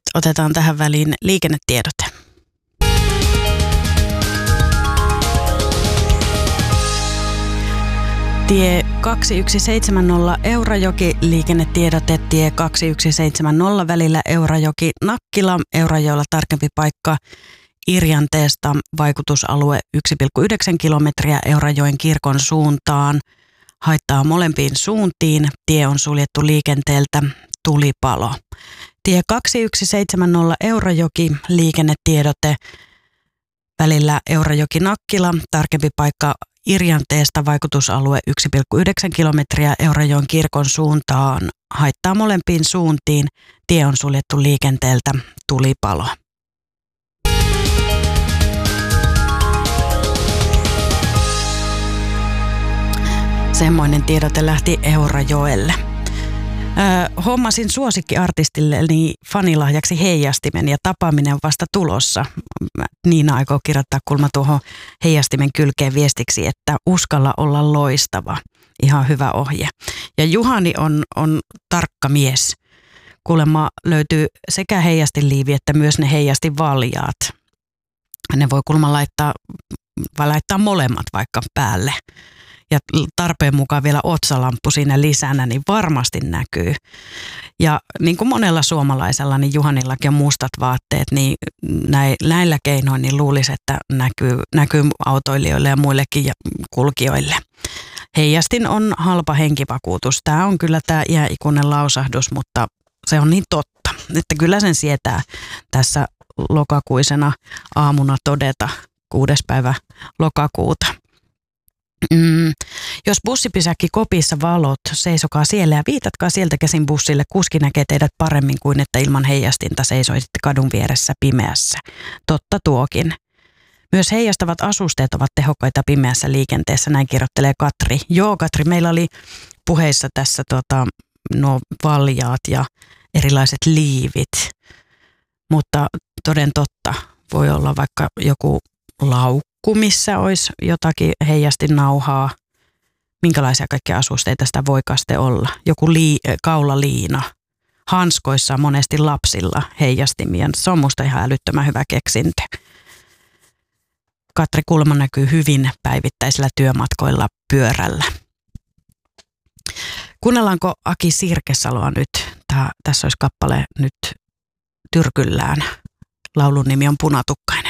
Otetaan tähän väliin liikennetiedote. Tie 2170 Eurajoki, liikennetiedote tie 2170 välillä Eurajoki-Nakkila, Eurajoella tarkempi paikka Irjanteesta, vaikutusalue 1,9 kilometriä Eurajoen kirkon suuntaan, haittaa molempiin suuntiin, tie on suljettu liikenteeltä, tulipalo. Tie 2170 Eurajoki, liikennetiedote välillä Eurajoki-Nakkila, tarkempi paikka Irjanteesta, vaikutusalue 1,9 kilometriä Eurajoen kirkon suuntaan, haittaa molempiin suuntiin, tie on suljettu liikenteeltä, tulipalo. Semmoinen tiedote lähti Eurajoelle. Hommasin suosikkiartistilleni fanilahjaksi heijastimen ja tapaaminen on vasta tulossa. Niina aikoo kirjoittaa kulma tuohon heijastimen kylkeen viestiksi, että uskalla olla loistava. Ihan hyvä ohje. Ja Juhani on tarkka mies. Kuulemma löytyy sekä heijastinliivi että myös ne heijastinvaljaat. Ne voi kuulemma laittaa molemmat vaikka päälle. Ja tarpeen mukaan vielä otsalamppu siinä lisänä, niin varmasti näkyy. Ja niin kuin monella suomalaisella, niin Juhanillakin on mustat vaatteet, niin näillä keinoin niin luulisi, että näkyy autoilijoille ja muillekin kulkijoille. Heijastin on halpa henkivakuutus. Tämä on kyllä tämä iäikuinen lausahdus, mutta se on niin totta, että kyllä sen sietää tässä lokakuisena aamuna todeta 6. päivä lokakuuta. Jos bussipysäkki kopissa valot, seisokaa siellä ja viitatkaa sieltä käsin bussille. Kuski näkee teidät paremmin kuin että ilman heijastinta seisoisitte kadun vieressä pimeässä. Totta tuokin. Myös heijastavat asusteet ovat tehokkaita pimeässä liikenteessä, näin kirjoittelee Katri. Joo Katri, meillä oli puheissa tässä nuo valjaat ja erilaiset liivit, mutta toden totta voi olla vaikka joku laukku, missä olisi jotakin heijastinauhaa. Minkälaisia kaikkia asusteita sitä voi kaste olla? Joku kaulaliina. Hanskoissa on monesti lapsilla heijastimia. Se on musta ihan älyttömän hyvä keksintö. Katri kulma näkyy hyvin päivittäisillä työmatkoilla pyörällä. Kuunnellaanko Aki Sirkesaloa nyt? Tässä olisi kappale nyt tyrkyllään. Laulun nimi on Punatukkainen.